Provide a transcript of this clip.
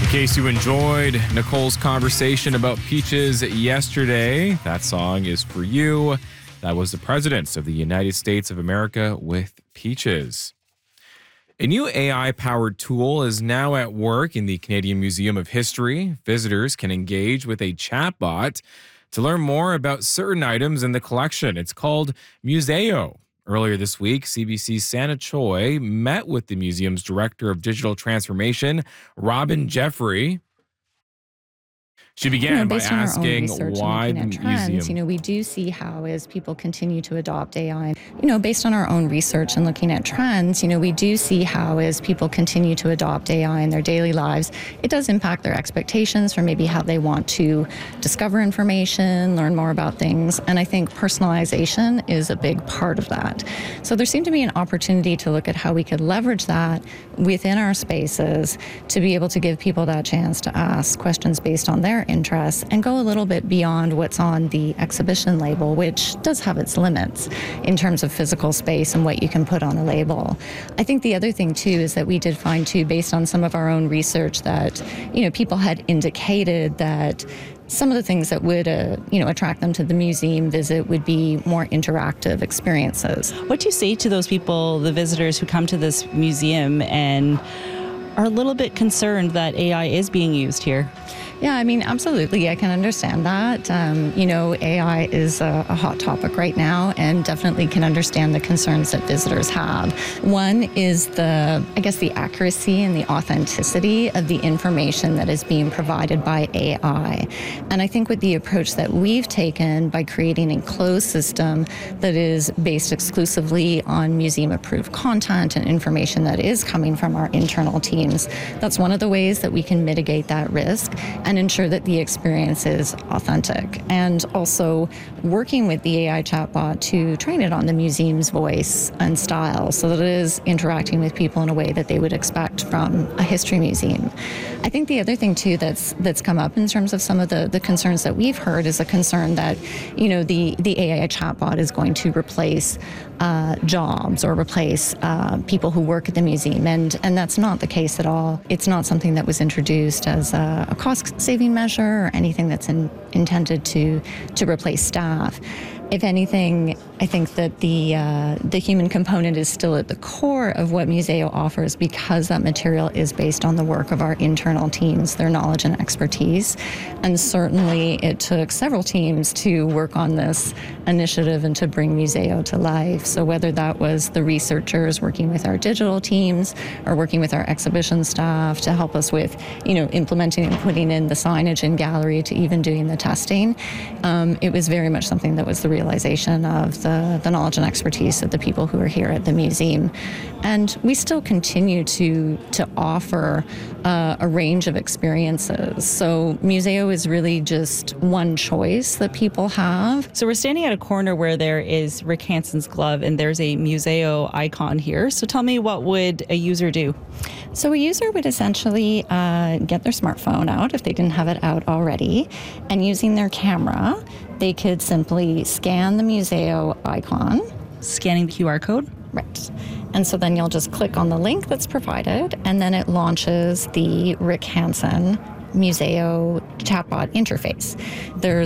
In case you enjoyed Nicole's conversation about peaches yesterday, that song is for you. That was the Presidents of the United States of America with Peaches. A new AI-powered tool is now at work in the Canadian Museum of History. Visitors can engage with a chatbot to learn more about certain items in the collection. It's called Museo. Earlier this week, CBC's Sana Choi met with the museum's Director of Digital Transformation, Robin Jeffrey. She began by asking why the museum... we do see how as people continue to adopt AI, based on our own research and looking at trends, we do see how as people continue to adopt AI in their daily lives, it does impact their expectations for maybe how they want to discover information, learn more about things. And I think personalization is a big part of that. So there seemed to be an opportunity to look at how we could leverage that within our spaces to be able to give people that chance to ask questions based on their interests and go a little bit beyond what's on the exhibition label, which does have its limits in terms of physical space and what you can put on a label. I think the other thing too is that we did find too, based on some of our own research, that people had indicated that some of the things that would attract them to the museum visit would be more interactive experiences. What do you say to those people, the visitors who come to this museum and are a little bit concerned that AI is being used here? Yeah, absolutely. I can understand that. AI is a hot topic right now and definitely can understand the concerns that visitors have. One is the accuracy and the authenticity of the information that is being provided by AI. And I think with the approach that we've taken by creating a closed system that is based exclusively on museum-approved content and information that is coming from our internal teams, that's one of the ways that we can mitigate that risk and ensure that the experience is authentic. And also working with the AI chatbot to train it on the museum's voice and style so that it is interacting with people in a way that they would expect from a history museum. I think the other thing too that's come up in terms of some of the concerns that we've heard is a concern that, the AI chatbot is going to replace jobs or replace people who work at the museum. And that's not the case at all. It's not something that was introduced as a cost-saving measure or anything that's intended to replace staff. If anything, I think that the human component is still at the core of what Museo offers because that material is based on the work of our internal teams, their knowledge and expertise. And certainly it took several teams to work on this initiative and to bring Museo to life. So whether that was the researchers working with our digital teams or working with our exhibition staff to help us with, implementing and putting in the signage in gallery to even doing the testing, it was very much something that was the realization of the knowledge and expertise of the people who are here at the museum. And we still continue to offer a range of experiences. So Museo is really just one choice that people have. So we're standing at a corner where there is Rick Hanson's glove and there's a Museo icon here. So tell me, what would a user do? So a user would essentially get their smartphone out if they didn't have it out already, and using their camera, they could simply scan the Museo icon. Scanning the QR code? Right. And so then you'll just click on the link that's provided, and then it launches the Rick Hanson Museo chatbot interface. There's